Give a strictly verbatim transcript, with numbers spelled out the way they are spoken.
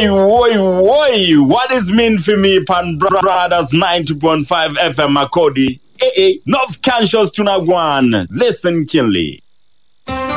Woi, woi, woi. What is mean for me, Pan Brothers ninety point five F M Makodi? Eh, eh. North Conscious Tunagwan. Listen, Kinley.